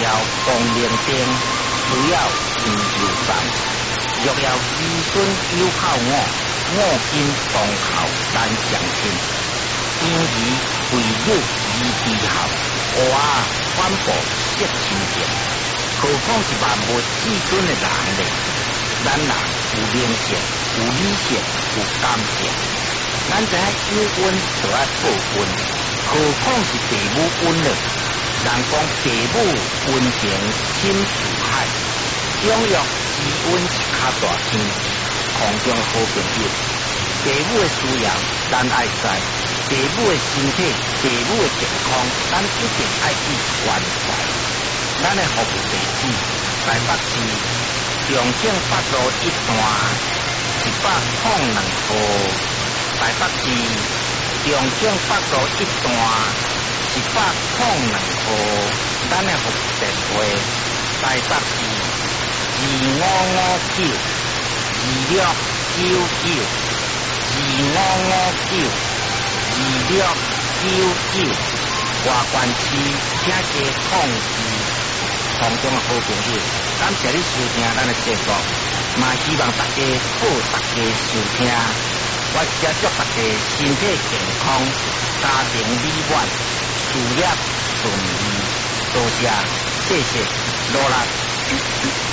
光明灯，需要真油站。若要子孙有孝我，我今当孝难相亲。因而为日以地孝，我反驳失亲情。何况是万无子孙的人呢？咱人有灵性，有理性，有感情。咱知影有恩就要报恩，何况是父母恩了？人讲父母恩情深似海，养育之恩是较大天。空中好朋友，父母的需要咱爱知，父母的身体、父母的健康，咱一定爱去关怀。咱的服务地址台北市中正北路1段102号，台北市中正北路1段102号。咱的服务电话台北市255926992559。外关市请加控制。空中的好朋友，感谢你收听咱的节目，嘛希望大家好，大家收听。我也祝大家身体健康，家庭美满，事业顺利。多谢，谢谢，罗拉。